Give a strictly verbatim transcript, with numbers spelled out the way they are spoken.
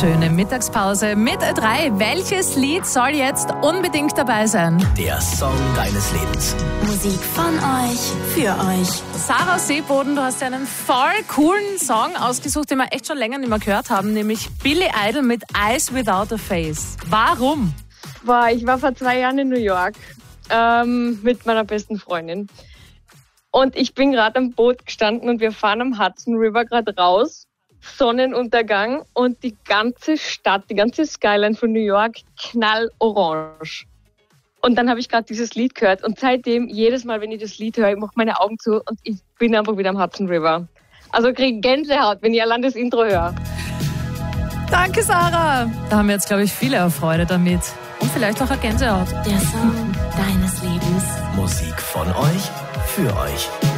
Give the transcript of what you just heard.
schöne Mittagspause mit drei. Welches Lied soll jetzt unbedingt dabei sein? Der Song deines Lebens. Musik von euch, für euch. Sarah Seeboden, du hast dir einen voll coolen Song ausgesucht, den wir echt schon länger nicht mehr gehört haben, nämlich Billy Idol mit Eyes Without a Face. Warum? Boah, ich war vor zwei Jahren in New York ähm, mit meiner besten Freundin. Und ich bin gerade am Boot gestanden und wir fahren am Hudson River gerade raus. Sonnenuntergang und die ganze Stadt, die ganze Skyline von New York knallorange. Und dann habe ich gerade dieses Lied gehört und seitdem, jedes Mal, wenn ich das Lied höre, ich mache meine Augen zu und ich bin einfach wieder am Hudson River. Also kriege Gänsehaut, wenn ich allein das Intro höre. Danke, Sarah. Da haben wir jetzt, glaube ich, viele Freude damit. Und vielleicht auch eine Gänsehaut. Der Song deines Lebens. Musik von euch, für euch.